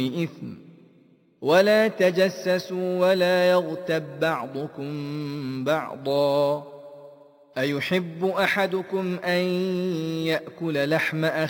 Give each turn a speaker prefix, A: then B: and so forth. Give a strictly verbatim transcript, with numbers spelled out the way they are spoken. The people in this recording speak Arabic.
A: إثم ولا تجسسوا ولا يغتب بعضكم بعضا أيحب أحدكم أن يأكل لحم أخيه